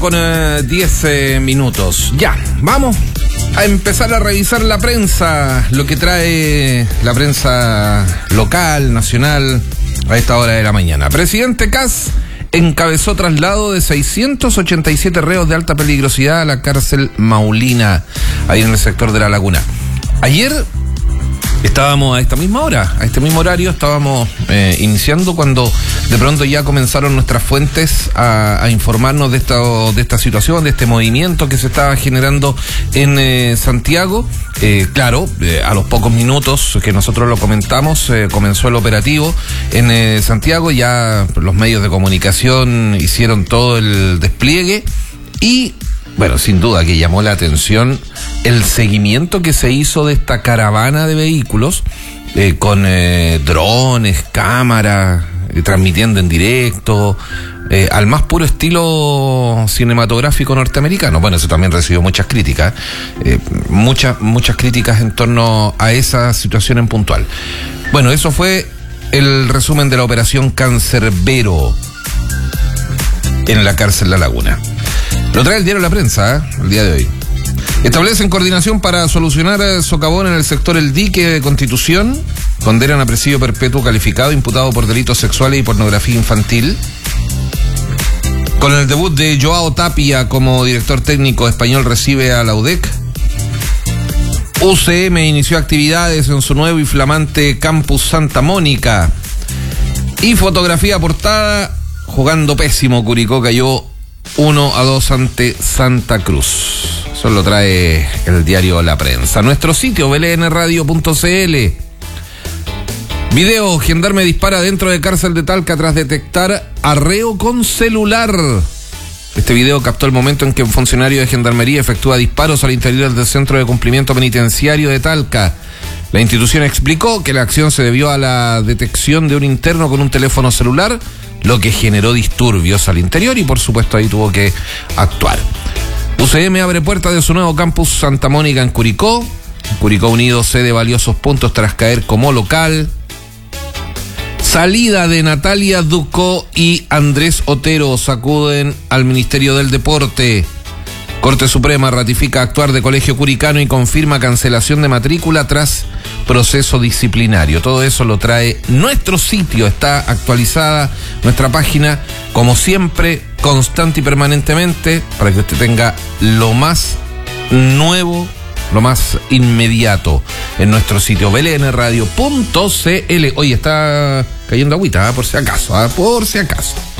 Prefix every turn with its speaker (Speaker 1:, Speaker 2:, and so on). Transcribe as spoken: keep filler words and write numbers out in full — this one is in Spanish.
Speaker 1: Con eh, diez eh, minutos. Ya, vamos a empezar a revisar la prensa, lo que trae la prensa local, nacional, a esta hora de la mañana. Presidente Kast encabezó traslado de seiscientos ochenta y siete reos de alta peligrosidad a la cárcel Maulina, ahí en el sector de La Laguna. Ayer estábamos a esta misma hora, a este mismo horario, estábamos eh, iniciando cuando de pronto ya comenzaron nuestras fuentes a, a informarnos de esta, de esta situación, de este movimiento que se estaba generando en eh, Santiago. Eh, claro, eh, a los pocos minutos que nosotros lo comentamos, eh, comenzó el operativo en eh, Santiago, ya los medios de comunicación hicieron todo el despliegue y... Bueno, sin duda que llamó la atención el seguimiento que se hizo de esta caravana de vehículos eh, con eh, drones, cámaras, eh, transmitiendo en directo, eh, al más puro estilo cinematográfico norteamericano. Bueno, eso también recibió muchas críticas, eh, muchas, muchas críticas en torno a esa situación en puntual. Bueno, eso fue el resumen de la operación Cancerbero en la cárcel La Laguna. Lo trae el diario La Prensa, ¿eh? El día de hoy. Establecen coordinación para solucionar el socavón en el sector El Dique de Constitución. Condenan a presidio perpetuo calificado imputado por delitos sexuales y pornografía infantil. Con el debut de Joao Tapia como director técnico, Español recibe a la U D E C. U C M inició actividades en su nuevo y flamante campus Santa Mónica. Y fotografía portada, jugando pésimo, Curicó cayó uno a dos ante Santa Cruz. Eso lo trae el diario La Prensa. Nuestro sitio, b l n radio punto c l. Video, gendarme dispara dentro de cárcel de Talca tras detectar arreo con celular. Este video captó el momento en que un funcionario de gendarmería efectúa disparos al interior del centro de cumplimiento penitenciario de Talca. La institución explicó que la acción se debió a la detección de un interno con un teléfono celular, lo que generó disturbios al interior y por supuesto ahí tuvo que actuar. U C M abre puertas de su nuevo campus Santa Mónica en Curicó. Curicó Unido cede valiosos puntos tras caer como local. Salida de Natalia Ducó y Andrés Otero sacuden al Ministerio del Deporte. Corte Suprema ratifica actuar de Colegio Curicano y confirma cancelación de matrícula tras proceso disciplinario. Todo eso lo trae nuestro sitio, está actualizada nuestra página, como siempre, constante y permanentemente, para que usted tenga lo más nuevo, lo más inmediato en nuestro sitio b l n radio punto c l. Hoy está cayendo agüita, ¿eh? por si acaso, ¿eh? por si acaso.